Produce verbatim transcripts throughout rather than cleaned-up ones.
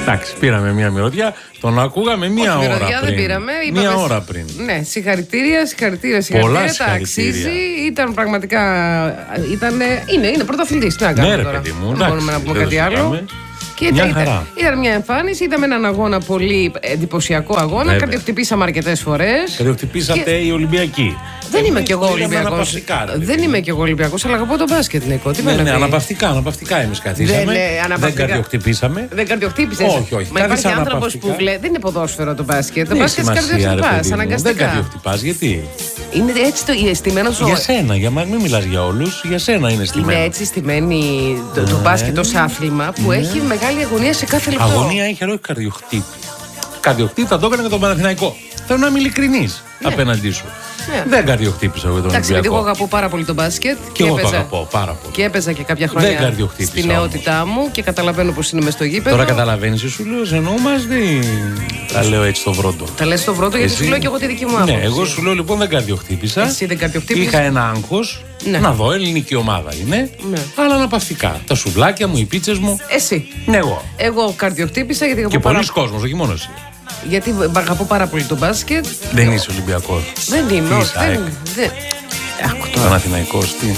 Εντάξει, πήραμε μια μυρωδιά. Τον ακούγαμε μία Όχι, ώρα μυρωδιά πριν. Δεν πήραμε, μία είπαμε... ώρα πριν. Ναι, συγχαρητήρια, συγχαρητήρια, συγχαρητήρια. Πολλά τα συγχαρητήρια. αξίζει. Ήταν πραγματικά. Ήταν, είναι, είναι πρωταθλητής. Τι να κάνουμε Ναι, ρε τώρα. παιδί μου, Δεν εντάξει, μπορούμε να πούμε δεν κάτι το άλλο. συζητάμε. Και μια ήταν, χαρά. ήταν μια εμφάνιση, είδαμε έναν αγώνα πολύ εντυπωσιακό αγώνα. Κατιοχτυπήσαμε αρκετές φορές. Κατιοχτυπήσατε και... οι Ολυμπιακοί. Δεν Εμείς είμαι κι εγώ Ολυμπιακός. Δεν είμαι κι εγώ Ολυμπιακός, αλλά αγαπώ τον μπάσκετ, Νίκο. Τι ναι, ναι, αναπαυτικά, αναπαυτικά εμείς καθίσαμε. Δεν, δεν κατιοχτυπήσαμε. Δεν κατιοχτύπησες. Όχι, όχι. Μα υπάρχει άνθρωπος που βλέπει. Δεν είναι ποδόσφαιρο το μπάσκετ. Το μπάσκετ κατιοχτυπάς αναγκαστικά. Δεν κατιοχτυπάς, γιατί. Είναι έτσι το στημένο στο. Για σένα, για μένα, μην μιλάς για όλους. Για σένα είναι στημένο. Είναι έτσι στημένη το, το μπάσκετ ως άθλημα που ναι. έχει μεγάλη αγωνία σε κάθε λεπτό. Αγωνία έχει, αλλά όχι καρδιοχτύπη. Καρδιοχτύπη θα το έκανε και τον Παναθηναϊκό. Θέλω να είμαι ειλικρινής ναι. απέναντί σου. Ναι. Δεν καρδιοχτύπησα εγώ τον Εντάξει, Ολυμπιακό. εγώ αγαπώ πάρα πολύ τον μπάσκετ. Και, και εγώ έπαιζα, το αγαπώ πάρα πολύ. Και έπαιζα και κάποια χρόνια στη νεότητά όμως. μου και καταλαβαίνω πως είναι μες στο γήπεδο. Τώρα καταλαβαίνεις, σου λέω, εννοούμαστε ή τα λέω έτσι στο βρόντο. Τα λες στο βρόντο γιατί Εσύ... σου λέω και εγώ τη δική μου άποψη. Ναι, εγώ σου λέω λοιπόν δεν καρδιοχτύπησα. Εσύ δεν καρδιοχτύπησες. Είχα ένα άγχος ναι. να δω, ελληνική ομάδα είναι. Ναι. Αλλά αναπαυτικά. Τα σουβλάκια μου, οι πίτσες μου. Εσύ. Ναι, εγώ. Εγώ καρδιοχτύπησα γιατί. Και παρα... πολλοί κόσμος, όχι μόνο εσύ. Γιατί αγαπώ πάρα πολύ τον μπάσκετ. Δεν είσαι Ολυμπιακός. Δεν είμαι, όχι. Δεν... Παναθηναϊκός, τι.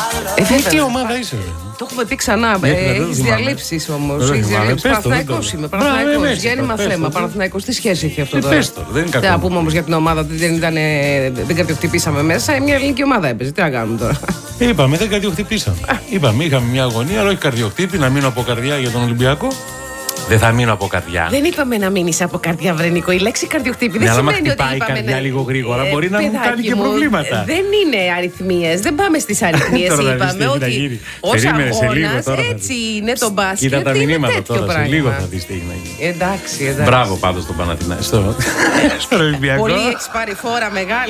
Ε, τι ομάδα είσαι, ρε. Το έχουμε πει ξανά. Έχεις διαλύσεις όμως. Έχεις διαλύσεις. Παναθηναϊκός είμαι. Παναθηναϊκός. Γέννημα θέμα. Παναθηναϊκός. Τι σχέση έχει αυτό τώρα. Δεν είναι θα πούμε όμως για την ομάδα ότι δεν, ήταν, δεν κατιοχτυπήσαμε μέσα. Μια ελληνική ομάδα έπαιζε. Τι να κάνουμε τώρα. Είπαμε, δεν κατιοχτυπήσαμε. Είπαμε, είχαμε μια αγωνία, αλλά όχι καρδιοχτύπη, να μείνω από καρδιά για τον Ολυμπιακό. Δεν θα μείνω από καρδιά. Δεν είπαμε να μείνει από καρδιά, Βρενικό. Η λέξη καρδιοχτύπη δεν ναι, σημαίνει ότι. Πάει η καρδιά να... λίγο γρήγορα. Ε, μπορεί να μου κάνει και προβλήματα. Δεν είναι αριθμίες. Δεν πάμε στις αριθμίες. Είπαμε ότι. Ως αγώνας, έτσι είναι το μπάσκετ. Κοίτα τα μηνύματα τώρα. Σε λίγο θα δεις τι έχει να γίνει. Εντάξει, εντάξει. Μπράβο πάντως στον Παναθηναϊκό. Στον Ολυμπιακό. Πολύ έχει πάρει φόρα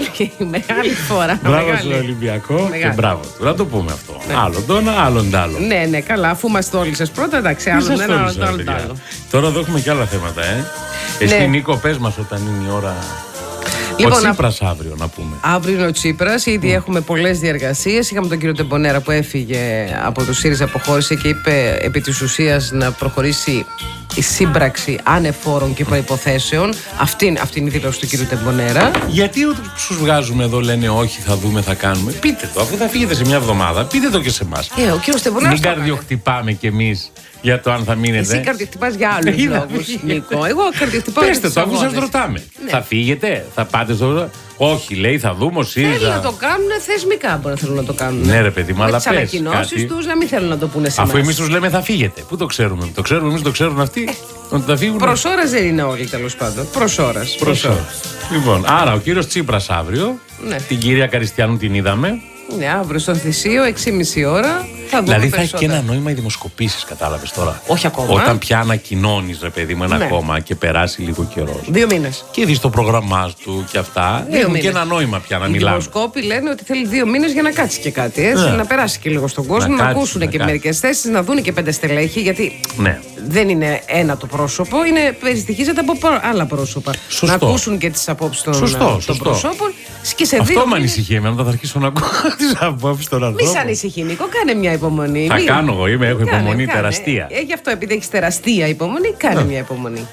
μεγάλη φόρα. Μπράβο στον Ολυμπιακό και μπράβο του. Να το πούμε αυτό. Άλλον τον, άλλον τ' άλλο. Ναι, ναι, καλά. Αφού μας τόλισες πρώτα, εντάξει, άλλον ένα, άλλον τ' άλλο. Τώρα εδώ έχουμε και άλλα θέματα, ε. Εσύ, ναι. Νίκο, πες μας όταν είναι η ώρα. Λοιπόν, ο Τσίπρας α... αύριο, να πούμε. Αύριο είναι ο Τσίπρας. Ήδη mm. έχουμε πολλές διεργασίες. Είχαμε τον κύριο Τεμπονέρα που έφυγε από το ΣΥΡΙΖΑ, αποχώρησε και είπε επί της ουσίας να προχωρήσει η σύμπραξη ανεφόρων και προϋποθέσεων. Αυτή, αυτή είναι η δήλωση του κύριου Τεμπονέρα. Γιατί τους βγάζουμε εδώ, λένε όχι, θα δούμε, θα κάνουμε. Πείτε το, αφού θα φύγετε σε μια εβδομάδα, πείτε το και σε εμάς. Ε, ο κύριος Τεμπονέρας. Μην καρδιοχτυπάμε κι εμείς. Για το αν θα μείνετε. Εσύ καρδιοχτυπάς για άλλους λόγους, Νίκο. Εγώ καρδιοχτυπάω. Πέστε το, αφού σας ρωτάμε. Ναι. Θα φύγετε, θα πάτε στο. Όχι, λέει, θα δούμε ο ΣΥΡΙΖΑ. Θέλουν να το κάνουν θεσμικά, μπορεί να θέλουν να το κάνουν. Ναι, ρε παιδί μου, αλλά πες. Με τις ανακοινώσεις τους να μην θέλουν να το πούνε σε εμάς. Αφού εμείς τους λέμε θα φύγετε. Πού το ξέρουμε. Το ξέρουμε εμείς, το ξέρουν αυτοί. Ε, ότι θα φύγουν. Προς ώρας δεν είναι όλοι, τέλος πάντων. Προς ώρας. Προς ώρας. Λοιπόν, άρα ο κύριος Τσίπρας αύριο. Ναι. Την κυρία Καριστιανού την είδαμε. Ναι, αύριο στο Θησίο, έξι και μισή ώρα. Θα δούμε δηλαδή θα περισσότερα. έχει και ένα νόημα οι δημοσκοπήσεις, κατάλαβες τώρα. Όχι ακόμα. Όταν πια ανακοινώνεις, ρε παιδί μου, ένα ναι. κόμμα και περάσει λίγο καιρό. Δύο μήνες. Και δεις το πρόγραμμά του και αυτά. Δύο έχουν μήνες. Και ένα νόημα πια να οι μιλάμε. Οι δημοσκόποι λένε ότι θέλει δύο μήνες για να κάτσει και κάτι. Έτσι, ναι. Να περάσει και λίγο στον κόσμο, να, να κάτσει, ακούσουν να και μερικές θέσεις, να δουν και πέντε στελέχη. Γιατί ναι. δεν είναι ένα το πρόσωπο, είναι, περιστοιχίζεται από άλλα πρόσωπα. Σωστό. Να ακούσουν και τις απόψεις των, σωστό, των προσώπων. Και σε αυτό δύο με ανησυχεί εμένα, θα αρχίσω να ακούω τις απόψεις των ανθρώπων. Μη σ' ανησυχεί, Νίκο, κάνε μια υπομονή. Θα Μη... κάνω εγώ, είμαι, έχω κάνε, υπομονή κάνε. τεραστία. Ε, γι' αυτό, επειδή έχεις τεραστία υπομονή, κάνε yeah. μια υπομονή.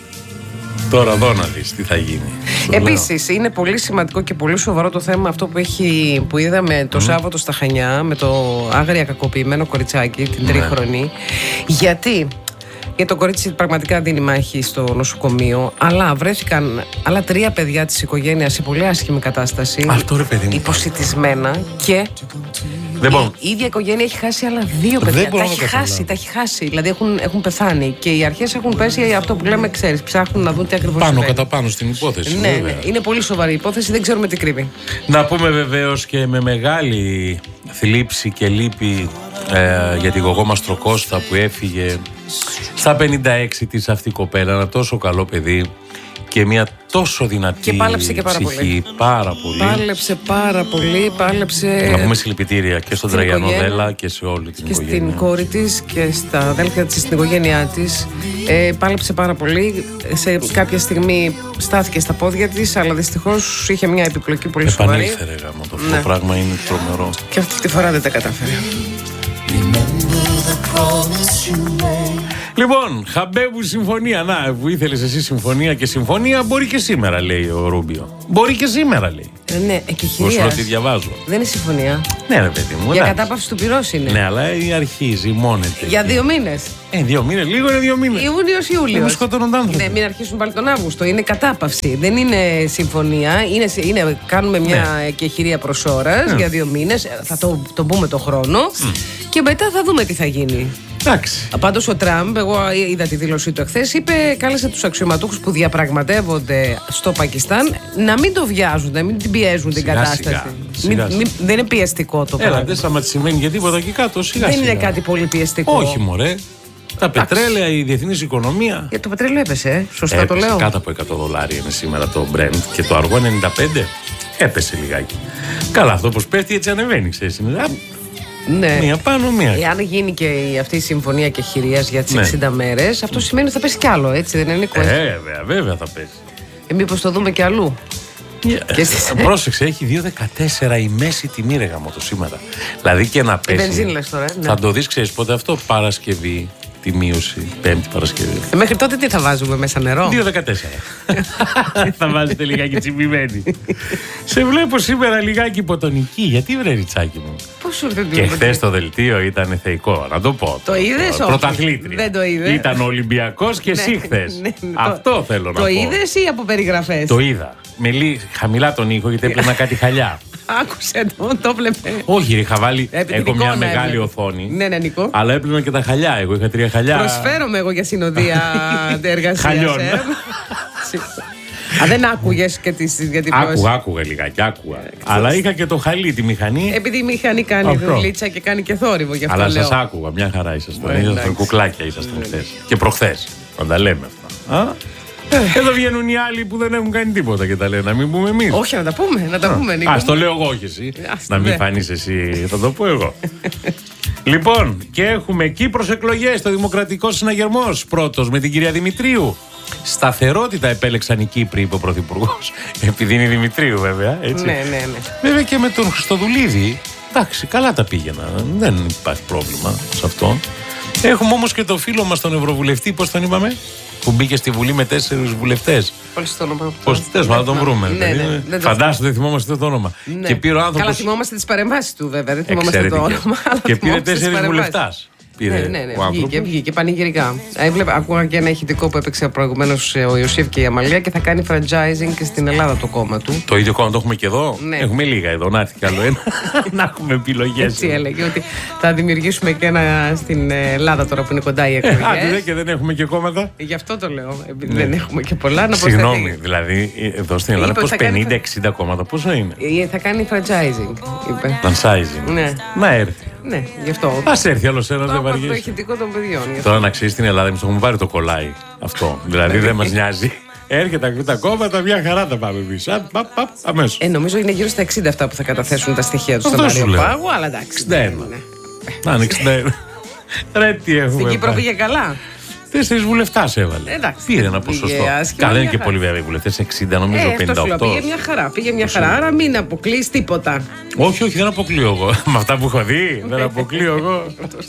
Τώρα εδώ να δεις τι θα γίνει. Επίσης, είναι πολύ σημαντικό και πολύ σοβαρό το θέμα αυτό που, έχει, που είδαμε το mm. Σάββατο στα Χανιά με το άγρια κακοποιημένο κοριτσάκι, την τρίχρονη. Mm. Γιατί. Για το κορίτσι πραγματικά δίνει μάχη στο νοσοκομείο, αλλά βρέθηκαν άλλα τρία παιδιά της οικογένειας σε πολύ άσχημη κατάσταση. Αυτό ρε παιδί μου. Υποσιτισμένα και. Δεν μπορώ. Η ίδια οικογένεια έχει χάσει άλλα δύο παιδιά. Τα έχει χάσει, τα έχει χάσει. Δηλαδή έχουν, έχουν πεθάνει. Και οι αρχές έχουν πέσει αυτό που λέμε, ξέρεις, ψάχνουν να δουν τι ακριβώς πάνω συμβαίνει. Κατά πάνω στην υπόθεση. Ναι, ναι, είναι πολύ σοβαρή η υπόθεση, δεν ξέρουμε τι κρύβει. Να πούμε βεβαίως και με μεγάλη θλίψη και λύπη ε, για την Γογό Μαστροκώστα που έφυγε στα πενήντα έξι της αυτή η κοπέλα, ένα τόσο καλό παιδί και μια τόσο δυνατή και πάλεψε και πάρα ψυχή, πολύ. πάρα πολύ. Πάλεψε πάρα πολύ, πάλεψε. Να πούμε συλληπιτήρια και στον Τραγιανό Δέλα και σε όλη την και οικογένεια. Και στην κόρη της και στα αδέλφια της, στην οικογένειά της. Ε, πάλεψε πάρα πολύ. Σε κάποια στιγμή στάθηκε στα πόδια της, αλλά δυστυχώς είχε μια επιπλοκή πολύ σοβαρή. Επανήλθε ρε γάμο, το ναι. πράγμα είναι τρομερό. Και αυτή τη φορά δεν τα κατάφερε. Λοιπόν, Χαμπέμπου συμφωνία. Να, που ήθελες εσύ συμφωνία και συμφωνία, μπορεί και σήμερα, λέει ο Ρούμπιο. Μπορεί και σήμερα, λέει. Ε, ναι, και κυρία. Πώς τι διαβάζω. Δεν είναι συμφωνία. Ναι, ρε παιδί μου. Για εντάξει. κατάπαυση του πυρός είναι. Ναι, αλλά αρχίζει, μόνεται. Για δύο μήνες. Ε, δύο μήνες, λίγο είναι δύο μήνες. Ιούνιος, Ιούλιος. Μου σκοτώνονται άνθρωποι. Ναι, μην αρχίσουν πάλι τον Αύγουστο. Είναι κατάπαυση. Δεν είναι συμφωνία. Είναι, είναι, κάνουμε μια ναι. εκεχηρία προς ώρας ναι. για δύο μήνες. Θα το, το πούμε το χρόνο. Mm. Και μετά θα δούμε τι θα γίνει. Εντάξει. Πάντως ο Τραμπ, εγώ είδα τη δήλωσή του εχθές, είπε, κάλεσε τους αξιωματούχους που διαπραγματεύονται στο Πακιστάν να μην το βιάζουν, να μην την πιέζουν σιγά, την κατάσταση. Σιγά, σιγά. Μην, μην, δεν είναι πιεστικό το πράγμα. Έλα, δεν σταματήσει συμβαίνει για τίποτα εκεί κάτω. Σιγά, δεν σιγά. είναι κάτι πολύ πιεστικό. Όχι, μωρέ. Τα πετρέλαια, η διεθνής οικονομία. Για το πετρέλαιο έπεσε, ε. Σωστά έπεσε, το λέω. Κάτω από εκατό δολάρια είναι σήμερα το Brent και το αργό ενενήντα πέντε έπεσε λιγάκι. Καλά, αυτό πως πέφτει έτσι ανεβαίνει, ξέρεις. Ναι. Μία πάνω, μία. Εάν γίνει και αυτή η συμφωνία κεχηρίας για τις ναι. εξήντα μέρες, αυτό σημαίνει ότι θα πέσει κι άλλο, έτσι δεν είναι, Νίκο? Ε, βέβαια, βέβαια θα πέσει. Ε, μήπως το δούμε κι αλλού. Yeah. Και στις... Πρόσεξε, έχει δύο δεκατέσσερα η μέση τιμή, ρε γαμώτο, σήμερα. Δηλαδή και να πέσει. Η βενζίνη λες τώρα, ναι. Θα το δεις, ξέρεις πότε αυτό, Παρασκευή, τη μείωση, Πέμπτη Παρασκευή. Ε, μέχρι τότε τι θα βάζουμε μέσα, νερό? δύο δεκατέσσερα. Θα βάζετε λιγάκι τσιμπημένη. Σε βλέπω σήμερα λιγάκι υποτονική. Γιατί βρε ριτσάκι μου? Πώς σου ήρθε? Και χθες το δελτίο ήταν θεϊκό, να το πω. Το είδες? Πρωταθλήτρια. Δεν το είδε. Ήταν ο Ολυμπιακός και εσύ χθες. Αυτό θέλω να πω. Το είδες ή από περιγραφές? Το είδα. Με λί... χαμηλά τον ήχο γιατί έπαιρνα κάτι χαλιά. Άκουσε το, το βλέπε. Όχι, είχα βάλει. Έχω μια μεγάλη έβλεπε. Οθόνη. Ναι, ναι, Νικό. Αλλά έπαιρνα και τα χαλιά. Εγώ είχα τρία χαλιά. Προσφέρομαι εγώ για συνοδεία εργασίας. Χαλιών. Ε. Α, δεν άκουγες και τις διατυπώσεις? Άκουγα, άκουγα λιγάκι, άκουγα. Αλλά είχα και το χαλί, τη μηχανή. Επειδή η μηχανή κάνει δουλίτσα και κάνει και θόρυβο, γι' αυτό αλλά λέω. σας άκουγα, μια χαρά ήσασταν. Ήσασταν κουκλάκια, ήσασταν χθες. Και προχθές. Να τα λέμε αυτά. Α? Εδώ βγαίνουν οι άλλοι που δεν έχουν κάνει τίποτα και τα λένε. Να μην πούμε εμείς. Όχι, να τα πούμε, να τα πούμε, Νίκο. Α, το λέω εγώ, όχι εσύ. Να μην φανείς εσύ, θα το πω εγώ. Λοιπόν, και έχουμε Κύπρος εκλογές, το Δημοκρατικό Συναγερμός. Πρώτος με την κυρία Δημητρίου. Σταθερότητα επέλεξαν οι Κύπροι, είπε ο Πρωθυπουργός. Επειδή είναι Δημητρίου, βέβαια. Έτσι. Ναι, ναι, ναι. Βέβαια και με τον Χριστοδουλίδη. Εντάξει, καλά τα πήγαιναν. Δεν υπάρχει πρόβλημα σε αυτό. Έχουμε όμως και το φίλο μας τον Ευρωβουλευτή, πώς τον είπαμε, που μπήκε στη Βουλή με τέσσερις βουλευτές. Πώς το όνομα? Πώς θες, να τον βρούμε. Ναι, ναι, ναι, φαντάσου, δεν θυμόμαστε το όνομα. Ναι. Και πήρε ο άνθρωπος... Καλά, θυμόμαστε τις παρεμβάσεις του, βέβαια. Δεν θυμόμαστε το όνομα. Και πήρε τέσσερις βουλευτάς. Ναι, ναι, ναι. Βγήκε, βγήκε πανηγυρικά. Έβλεπα, ακούγα και ένα ηχητικό που έπαιξε προηγουμένως ο Ιωσήφ και η Αμαλία και θα κάνει franchising και στην Ελλάδα το κόμμα του. Το ίδιο κόμμα το έχουμε και εδώ. Ναι. Έχουμε λίγα εδώ, να έρθει κι άλλο ένα. Να έχουμε επιλογές. Έτσι έλεγε ότι θα δημιουργήσουμε και ένα στην Ελλάδα τώρα που είναι κοντά οι εκλογές. Άντε και δεν έχουμε και κόμματα. Γι' αυτό το λέω. Επειδή δεν έχουμε και πολλά να Συγγνώμη, δηλαδή εδώ στην Ελλάδα πως πενήντα εξήντα κόμματα πόσο είναι? Θα κάνει franchising, είπε. Franchising. Ναι. Να έρθει. Ναι, γι' αυτό. Ας έρθει άλλος ένας, δεν βαριέσαι. Το ηχητικό των παιδιών. Τώρα να ξέρεις στην Ελλάδα, εμείς το έχουμε πάρει το κολλάι αυτό. Δηλαδή δεν μας νοιάζει. Έρχεται τα κόμματα, μια χαρά τα πάμε εμείς. Αμέσως. Ε, νομίζω είναι γύρω στα εξήντα αυτά που θα καταθέσουν τα στοιχεία τους στον Άριο Πάγο, αλλά εντάξει. εξήντα ένα. Να είναι εξήντα ένα. Ρε τι έχουμε. Στην Κύπρο πήγε καλά. Τέσσερις βουλευτάς έβαλε. Εντάξει, πήρε ένα ποσοστό. Καλά, είναι και πολύ βέβαια οι βουλευτές. εξήντα νομίζω, ε, πενήντα οκτώ. Πήγε μια χαρά. Πήγε μια χαρά. Άρα μην αποκλείς τίποτα. Όχι, όχι, δεν αποκλείω εγώ. Με αυτά που έχω δει, δεν αποκλείω εγώ.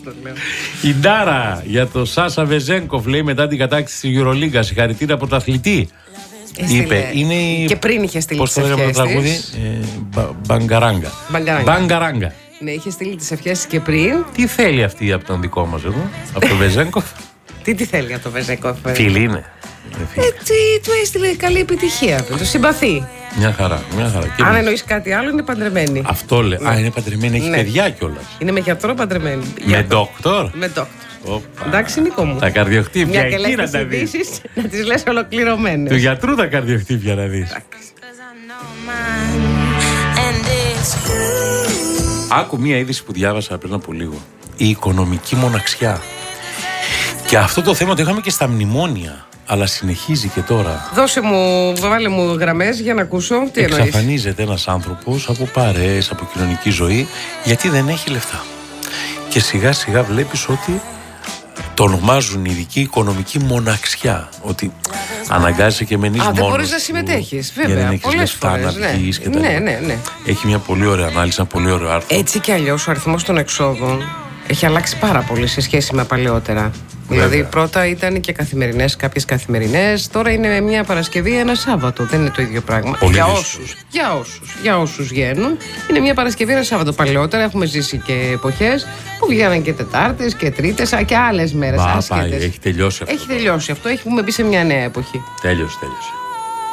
Η Ντάρα για το Σάσα Βεζένκοφ λέει μετά την κατάκτηση της Euroliga. Συγχαρητήρια πρωταθλητή. Είπε, είναι η... Και πριν είχε στείλει τις ευχές της. Πώς το λέγαμε το τραγούδι? Μπαγκαράγκα. Μπαγκαράγκα. Ναι, είχε στείλει τις ευχές και πριν. Τι θέλει αυτή από τον δικό μας εδώ, από τον Βεζένκοφ? Τι τι θέλει από τον Βεζένκοφ? Φίλη είναι. Έτσι του έστειλε καλή επιτυχία. Το συμπαθεί. Μια χαρά, μια χαρά. Και αν εννοείς κάτι άλλο, είναι παντρεμένη. Αυτό λέει. Ναι. Α, είναι παντρεμένη, έχει ναι. παιδιά κιόλας. Είναι με γιατρό παντρεμένη. Με ντόκτορ. Με ντόκτορ. Εντάξει, Νίκο μου. Τα καρδιοχτύπια. Μια και λες τις ειδήσεις, να τις λες ολοκληρωμένες. Του γιατρού τα καρδιοχτύπια να δεις. Άκου μία είδηση που διάβασα πριν από λίγο. Η οικονομική μοναξιά. Και αυτό το θέμα το είχαμε και στα μνημόνια. Αλλά συνεχίζει και τώρα. Δώσε μου, βάλε μου γραμμές για να ακούσω. Τι εννοείς? Εξαφανίζεται ένας άνθρωπος από παρέες, από κοινωνική ζωή, γιατί δεν έχει λεφτά. Και σιγά σιγά βλέπεις ότι το ονομάζουν ειδική οικονομική μοναξιά. Ότι αναγκάζεσαι και μένεις μόνος. Α, δεν μπορείς να συμμετέχεις, βέβαια. Δεν έχεις πολλές λεφτά φορές, να βγεις ναι. και τα ναι, ναι, ναι. Έχει μια πολύ ωραία ανάλυση, ένα πολύ ωραίο άρθρο. Έτσι κι αλλιώς ο αριθμός των εξόδων Έχει αλλάξει πάρα πολύ σε σχέση με παλαιότερα. Βέβαια. Δηλαδή πρώτα ήταν και καθημερινές, κάποιες καθημερινές. Τώρα είναι μια Παρασκευή, ένα Σάββατο. Δεν είναι το ίδιο πράγμα. Πολύ για δύσκολο. όσους, για όσους, για όσους βγαίνουν. Είναι μια Παρασκευή, ένα Σάββατο. Παλαιότερα έχουμε ζήσει και εποχές που βγαίναν και Τετάρτες και Τρίτες και άλλες μέρες. Μα, άσχετες. πάει, έχει τελειώσει αυτό. Έχει τελειώσει αυτό. Έχουμε μπει σε μια νέα εποχή. Τέλειωσε, τέλειωσε.